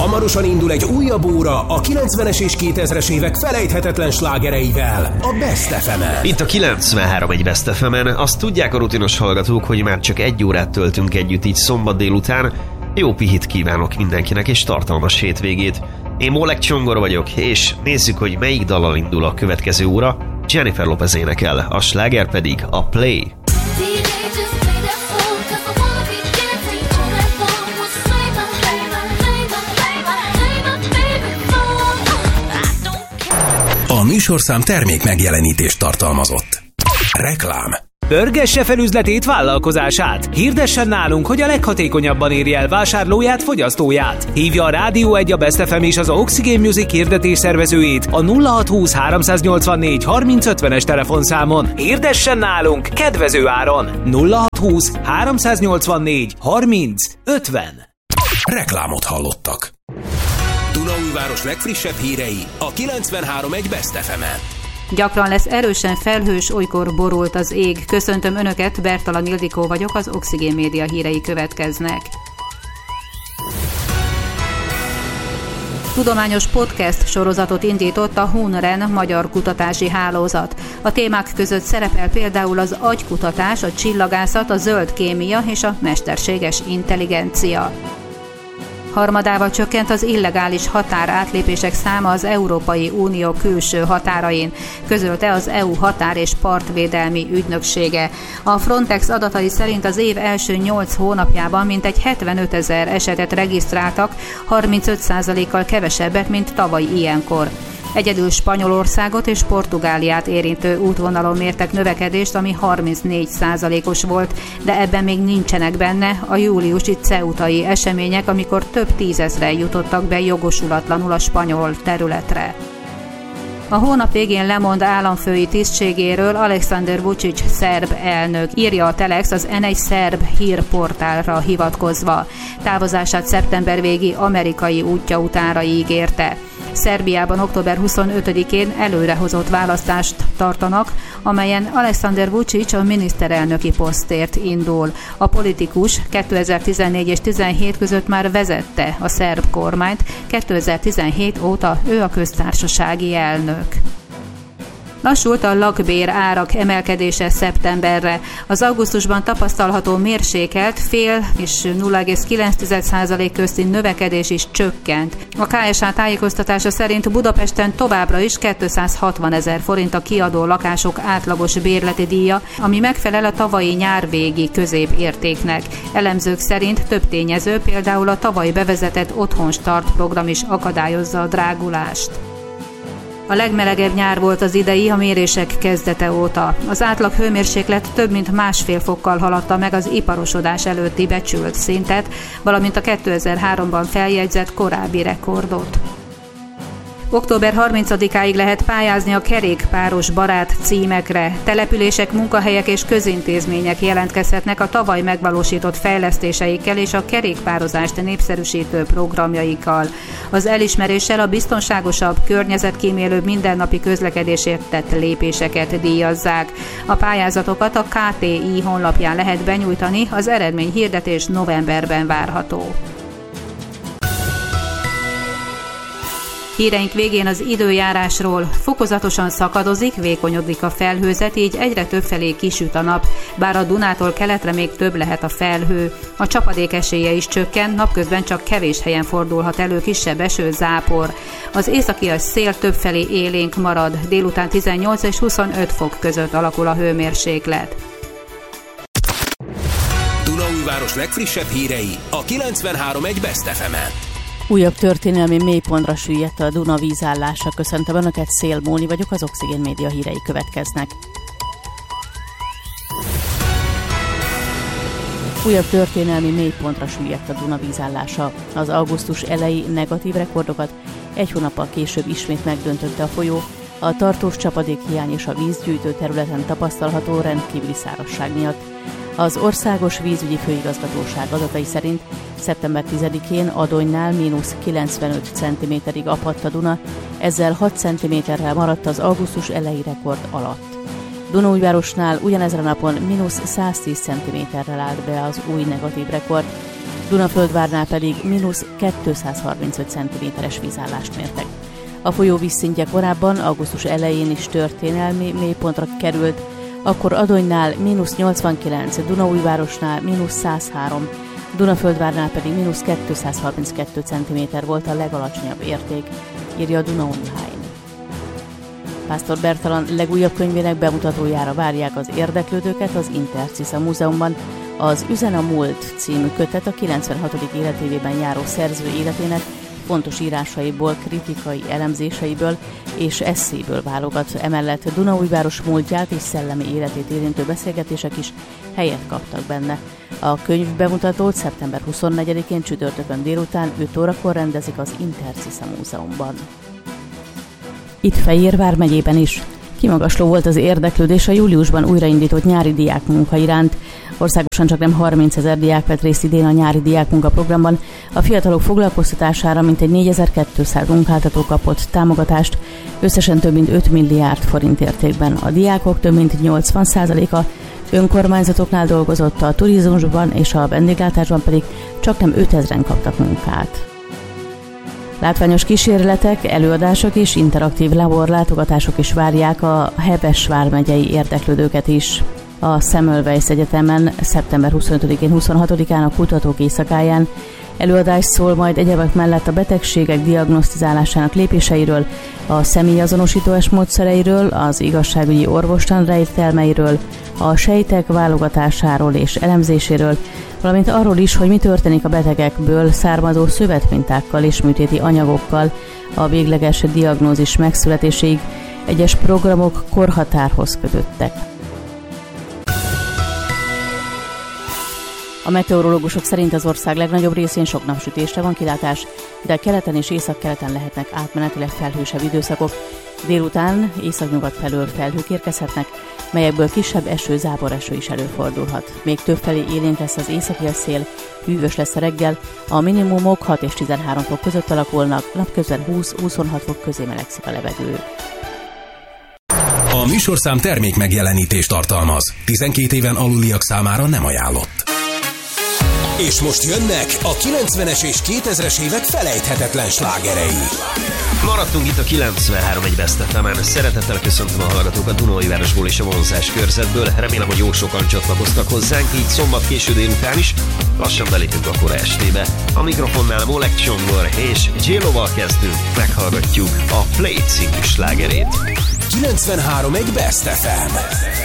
Hamarosan indul egy újabb óra a 90-es és 2000-es évek felejthetetlen slágereivel, a Best FM-en. Itt a 93.1 Best FM-en. Azt tudják a rutinos hallgatók, hogy már csak egy órát töltünk együtt így szombat délután. Jó pihit kívánok mindenkinek és tartalmas hétvégét. Én Molek Csongor vagyok, és nézzük, hogy melyik dallal indul a következő óra. Jennifer Lopez énekel, a sláger pedig a Play. A műsorszám termék megjelenítést tartalmazott. Reklám. Pörgesse fel üzletét, vállalkozását. Hirdessen nálunk, hogy a leghatékonyabban érje el vásárlóját, fogyasztóját. Hívja a Rádió 1, a Best FM és az Oxygen Music hirdetés szervezőjét a 0620 384 3050-es telefonszámon. Hirdessen nálunk kedvező áron. 0620 384 3050. Reklámot hallottak. Dunaújváros legfrissebb hírei a 93.1 Best FM-en. Gyakran lesz erősen felhős, olykor borult az ég. Köszöntöm Önöket, Bertalan Ildikó vagyok, az Oxygen Média hírei következnek. Tudományos podcast sorozatot indított a HUNREN magyar kutatási hálózat. A témák között szerepel például az agykutatás, a csillagászat, a zöld kémia és a mesterséges intelligencia. Harmadával csökkent az illegális határátlépések száma az Európai Unió külső határain, közölte az EU határ- és partvédelmi ügynöksége. A Frontex adatai szerint az év első 8 hónapjában mintegy 75 000 esetet regisztráltak, 35%-kal kevesebbet, mint tavaly ilyenkor. Egyedül Spanyolországot és Portugáliát érintő útvonalon mértek növekedést, ami 34%-os volt, de ebben még nincsenek benne a júliusi ceutai események, amikor több tízezren jutottak be jogosulatlanul a spanyol területre. A hónap végén lemond államfői tisztségéről Alexander Vučić szerb elnök, írja a Telex az N1 szerb hírportálra hivatkozva. Távozását szeptember végi amerikai útja utánra ígérte. Szerbiában október 25-én előrehozott választást tartanak, amelyen Alexander Vučić a miniszterelnöki posztért indul. A politikus 2014 és 2017 között már vezette a szerb kormányt, 2017 óta ő a köztársasági elnök. Lassult a lakbér árak emelkedése szeptemberre. Az augusztusban tapasztalható mérsékelt fél és 0,9% közti növekedés is csökkent. A KSH tájékoztatása szerint Budapesten továbbra is 260 000 forint a kiadó lakások átlagos bérleti díja, ami megfelel a tavalyi nyár végi középértéknek. Elemzők szerint több tényező, például a tavaly bevezetett Otthonstart program is akadályozza a drágulást. A legmelegebb nyár volt az idei a mérések kezdete óta. Az átlag hőmérséklet több mint 1,5 fokkal haladta meg az iparosodás előtti becsült szintet, valamint a 2003-ban feljegyzett korábbi rekordot. Október 30-áig lehet pályázni a kerékpáros barát címekre. Települések, munkahelyek és közintézmények jelentkezhetnek a tavaly megvalósított fejlesztéseikkel és a kerékpározást népszerűsítő programjaikkal. Az elismeréssel a biztonságosabb, környezetkímélőbb mindennapi közlekedésért tett lépéseket díjazzák. A pályázatokat a KTI honlapján lehet benyújtani, az eredményhirdetés novemberben várható. Híreink végén az időjárásról. Fokozatosan szakadozik, vékonyodik a felhőzet, így egyre többfelé kisüt a nap, bár a Dunától keletre még több lehet a felhő. A csapadék esélye is csökken, napközben csak kevés helyen fordulhat elő kisebb eső, zápor. Az északias szél többfelé élénk marad, délután 18 és 25 fok között alakul a hőmérséklet. Dunaújváros legfrissebb hírei a 93.1 Best FM-en. Újabb történelmi mélypontra süllyedt a Duna vízállása. Köszöntöm Önöket, Szél Móni vagyok, az Oxygen Média hírei következnek. Újabb történelmi mélypontra süllyedt a Duna vízállása. Az augusztus elejé negatív rekordokat egy hónappal később ismét megdöntötte a folyó, a tartós csapadékhiány és a vízgyűjtő területen tapasztalható rendkívüli szárazság miatt. Az Országos Vízügyi Főigazgatóság adatai szerint szeptember 10-én Adonynál -95 cm-ig apadt a Duna, ezzel 6 cm-rel maradt az augusztus elejé rekord alatt. Dunaújvárosnál ugyanezen a napon -110 cm-rel állt be az új negatív rekord. Dunaföldvárnál pedig -235 cm-es vízállást mértek. A folyó vízszintje korábban, augusztus elején is történelmi mélypontra került, akkor Adonynál -89, Dunaújvárosnál -103, Dunaföldvárnál pedig -232 cm volt a legalacsonyabb érték, írja a Duna Online. Pásztor Bertalan legújabb könyvének bemutatójára várják az érdeklődőket az Interciza Múzeumban. Az Üzen a múlt című kötet a 96. életévében járó szerző életének fontos írásaiból, kritikai elemzéseiből és esszéből válogat. Emellett Dunaújváros múltját és szellemi életét érintő beszélgetések is helyet kaptak benne. A könyv bemutatót szeptember 24-én csütörtökön délután 5 órakor rendezik az Interciza Múzeumban. Itt Fejérvár megyében is kimagasló volt az érdeklődés a júliusban újraindított nyári diákmunka iránt. Országosan csaknem 30 000 diák vett részt idén a nyári diákmunkaprogramban. A fiatalok foglalkoztatására mintegy 4200 munkáltató kapott támogatást, összesen több mint 5 milliárd forint értékben. A diákok több mint 80%-a önkormányzatoknál dolgozott, a turizmusban és a vendéglátásban pedig csaknem 5000-en kaptak munkát. Látványos kísérletek, előadások és interaktív laborlátogatások is várják a Heves vármegyei érdeklődőket is. A Semmelweis Egyetemen szeptember 25-én, 26-án a Kutatók Éjszakáján előadás szól majd egyebek mellett a betegségek diagnosztizálásának lépéseiről, a személyazonosítás módszereiről, az igazságügyi orvostan rejtelmeiről, a sejtek válogatásáról és elemzéséről, valamint arról is, hogy mi történik a betegekből származó szövetmintákkal és műtéti anyagokkal a végleges diagnózis megszületéséig. Egyes programok korhatárhoz kötöttek. A meteorológusok szerint az ország legnagyobb részén sok napsütésre van kilátás, de keleten és északkeleten lehetnek átmenetileg felhősebb időszakok. Délután északnyugat felől felhők érkezhetnek, melyekből kisebb eső, záporeső is előfordulhat. Még többfelé élénk lesz az északi szél, hűvös lesz a reggel, a minimumok 6 és 13 fok között alakulnak, napközben 20-26 fok közé melegszik a levegő. A műsorszám termék megjelenítést tartalmaz. 12 éven aluliak számára nem ajánlott. És most jönnek a 90-es és 2000-es évek felejthetetlen slágerei. Maradtunk itt a 93 egy Best FM-en. Szeretettel köszöntöm a hallgatókat Dunaújvárosból és a vonzás körzetből. Remélem, hogy jó sokan csatlakoztak hozzánk, így szombat késő délután is. Lassan belépünk a kora estébe. A mikrofonnál Molek Csongor és J-Lo-val kezdünk. Meghallgatjuk a Play című slágerét. 93 egy Best FM.